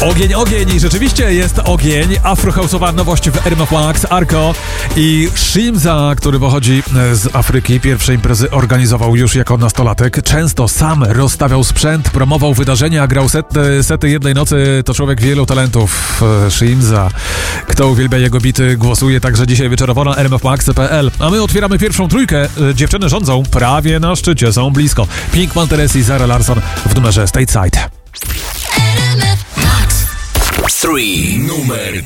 Ogień i rzeczywiście jest ogień. Afrohouse'owa nowość w RMF Max, Arco i Shimza, który pochodzi z Afryki. Pierwsze imprezy organizował już jako nastolatek. Często sam rozstawiał sprzęt, promował wydarzenia, grał sety jednej nocy. To człowiek wielu talentów. Shimza. Kto uwielbia jego bity, głosuje także dzisiaj wieczorowo na rmfmax.pl. A my otwieramy pierwszą trójkę. Dziewczyny rządzą prawie na szczycie, są blisko. Pink Pantheress i Zara Larsson w numerze Stateside. Max 3 numer